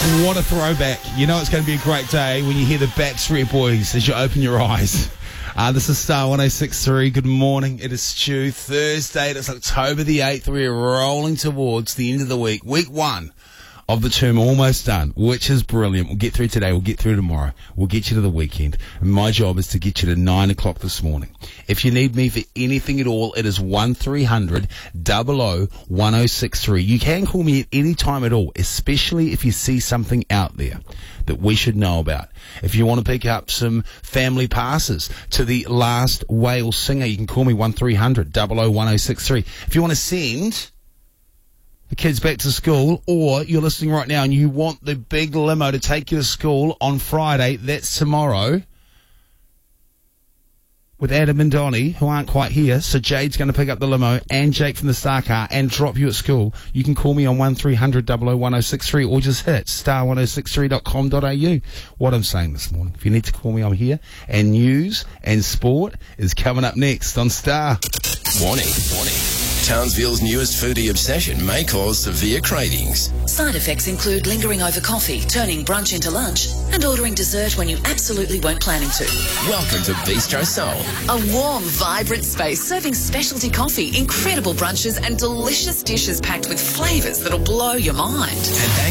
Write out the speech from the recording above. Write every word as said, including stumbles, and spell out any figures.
What a throwback. You know it's going to be a great day when you hear the Backstreet Boys as you open your eyes. Uh, this is Star one oh six point three. Good morning. It is Stu. Thursday. It's October the eighth. We are rolling towards the end of the week. Week one of the term almost done, which is brilliant. We'll get through today. We'll get through tomorrow. We'll get you to the weekend. And my job is to get you to nine o'clock this morning. If you need me for anything at all, it is one three hundred, double oh, one oh six three. You can call me at any time at all, especially if you see something out there that we should know about. If you want to pick up some family passes to the last Wales singer, you can call me one three hundred, double oh, one oh six three. If you want to send the kids back to school, or you're listening right now and you want the big limo to take you to school on Friday, that's tomorrow, with Adam and Donnie, who aren't quite here. So Jade's going to pick up the limo and Jake from the Star Car and drop you at school. You can call me on one three hundred, double oh, one oh six three, or just hit star one oh six three dot com dot a u. What I'm saying this morning, if you need to call me, I'm here. And news and sport is coming up next on Star. Warning, warning. Townsville's newest foodie obsession may cause severe cravings. Side effects include lingering over coffee, turning brunch into lunch, and ordering dessert when you absolutely weren't planning to. Welcome to Bistro Soul. A warm, vibrant space serving specialty coffee, incredible brunches, and delicious dishes packed with flavours that'll blow your mind. And they